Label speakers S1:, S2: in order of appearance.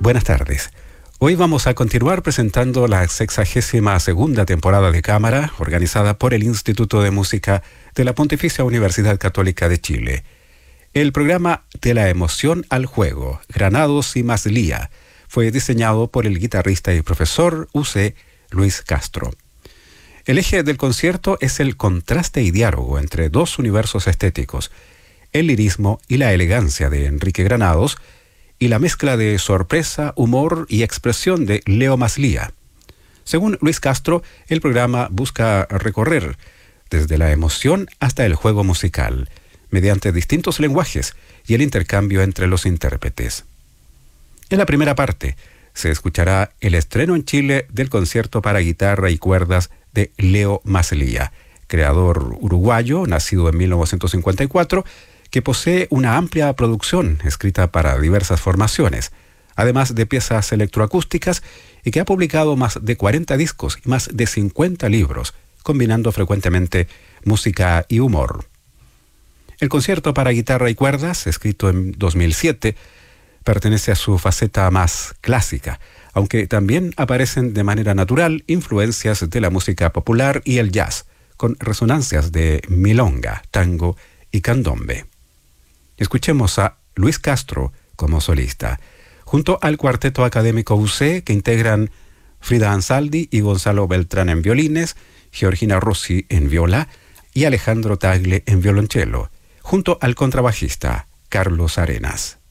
S1: Buenas tardes. Hoy vamos a continuar presentando la 62ª temporada de Cámara, organizada por el Instituto de Música de la Pontificia Universidad Católica de Chile. El programa De la emoción al juego, Granados y Maslía, fue diseñado por el guitarrista y profesor UC Luis Castro. El eje del concierto es el contraste y diálogo entre dos universos estéticos, el lirismo y la elegancia de Enrique Granados, y la mezcla de sorpresa, humor y expresión de Leo Maslía. Según Luis Castro, el programa busca recorrer desde la emoción hasta el juego musical, mediante distintos lenguajes y el intercambio entre los intérpretes. En la primera parte, se escuchará el estreno en Chile del concierto para guitarra y cuerdas de Leo Maslía, creador uruguayo, nacido en 1954, que posee una amplia producción escrita para diversas formaciones, además de piezas electroacústicas, y que ha publicado más de 40 discos y más de 50 libros, combinando frecuentemente música y humor. El concierto para guitarra y cuerdas, escrito en 2007, pertenece a su faceta más clásica, aunque también aparecen de manera natural influencias de la música popular y el jazz, con resonancias de milonga, tango y candombe. Escuchemos a Luis Castro como solista, junto al cuarteto académico UC que integran Frida Ansaldi y Gonzalo Beltrán en violines, Georgina Rossi en viola y Alejandro Tagle en violonchelo, junto al contrabajista Carlos Arenas.